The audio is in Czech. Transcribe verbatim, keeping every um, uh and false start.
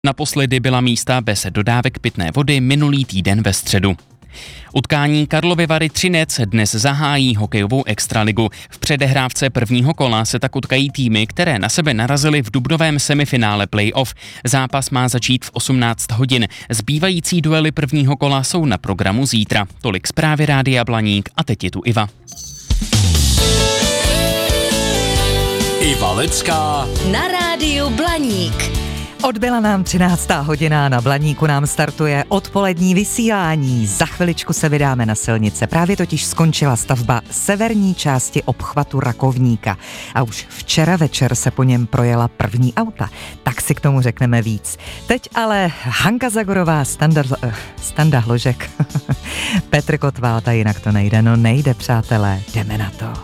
Naposledy byla místa bez dodávek pitné vody minulý týden ve středu. Utkání Karlovy Vary Třinec dnes zahájí hokejovou extraligu. V předehrávce prvního kola se tak utkají týmy, které na sebe narazily v dubnovém semifinále playoff. Zápas má začít v osmnáct hodin. Zbývající duely prvního kola jsou na programu zítra. Tolik zprávy Rádia Blaník a teď je tu Iva. Iva Lecká na Rádiu Blaník. Odbyla nám třináctá hodina, na Blaníku nám startuje odpolední vysílání. Za chviličku se vydáme na silnice. Právě totiž skončila stavba severní části obchvatu Rakovníka. A už včera večer se po něm projela první auta. Tak si k tomu řekneme víc. Teď ale Hanka Zagorová, Standa, Standa Hložek, Petr Kotválta, jinak to nejde. No nejde, přátelé, jdeme na to.